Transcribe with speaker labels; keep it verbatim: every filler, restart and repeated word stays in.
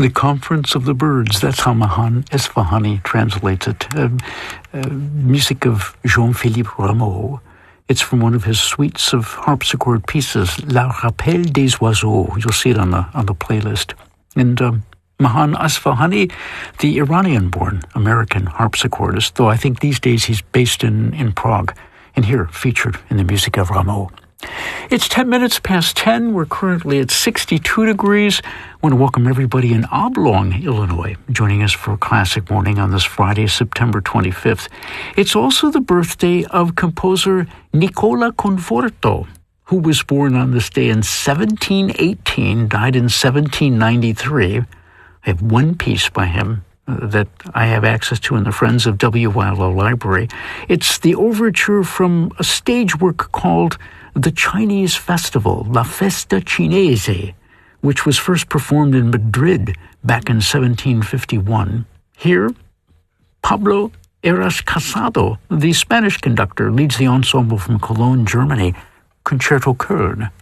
Speaker 1: The Conference of the Birds, that's how Mahan Esfahani translates it. Uh, uh, music of Jean-Philippe Rameau. It's from one of his suites of harpsichord pieces, La Rappel des Oiseaux. You'll see it on the on the playlist. And um, Mahan Esfahani, the Iranian-born American harpsichordist, though I think these days he's based in, in Prague, and here featured in the music of Rameau. It's ten minutes past ten. We're currently at sixty-two degrees. I want to welcome everybody in Oblong, Illinois, joining us for Classic Morning on this Friday, September twenty-fifth. It's also the birthday of composer Nicola Conforto, who was born on this day in seventeen eighteen, died in seventeen ninety-three. I have one piece by him uh, that I have access to in the Friends of W Y L O Library. It's the overture from a stage work called The Chinese Festival, La Festa Cinese, which was first performed in Madrid back in seventeen fifty-one. Here, Pablo Eras Casado, the Spanish conductor, leads the ensemble from Cologne, Germany, Concerto Köln.